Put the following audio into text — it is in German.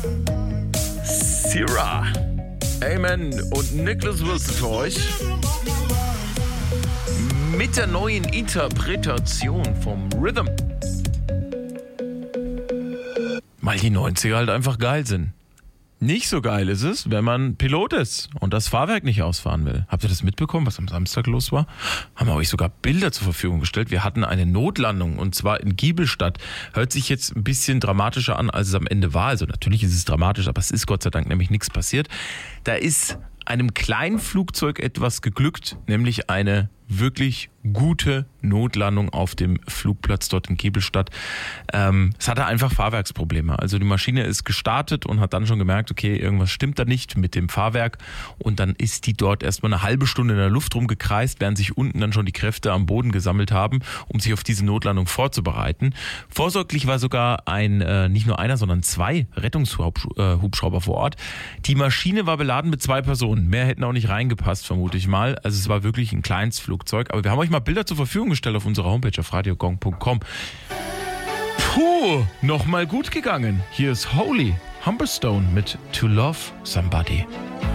Sierra, Amen und Nicholas Wilson für euch. Mit der neuen Interpretation vom Rhythm. Weil die 90er halt einfach geil sind. Nicht so geil ist es, wenn man Pilot ist und das Fahrwerk nicht ausfahren will. Habt ihr das mitbekommen, was am Samstag los war? Haben wir euch sogar Bilder zur Verfügung gestellt. Wir hatten eine Notlandung und zwar in Giebelstadt. Hört sich jetzt ein bisschen dramatischer an, als es am Ende war. Also natürlich ist es dramatisch, aber es ist Gott sei Dank nämlich nichts passiert. Da ist einem kleinen Flugzeug etwas geglückt, nämlich eine wirklich gute Notlandung auf dem Flugplatz dort in Giebelstadt. Es hatte einfach Fahrwerksprobleme. Also die Maschine ist gestartet und hat dann schon gemerkt, okay, irgendwas stimmt da nicht mit dem Fahrwerk. Und dann ist die dort erstmal eine halbe Stunde in der Luft rumgekreist, während sich unten dann schon die Kräfte am Boden gesammelt haben, um sich auf diese Notlandung vorzubereiten. Vorsorglich war sogar nicht nur einer, sondern 2 Rettungshubschrauber vor Ort. Die Maschine war beladen mit 2 Personen. Mehr hätten auch nicht reingepasst, vermute ich mal. Also es war wirklich ein Kleinstflugzeug. Aber wir haben euch mal Bilder zur Verfügung gestellt auf unserer Homepage auf radiogong.com. Puh, nochmal gut gegangen. Hier ist Holy Humberstone mit To Love Somebody.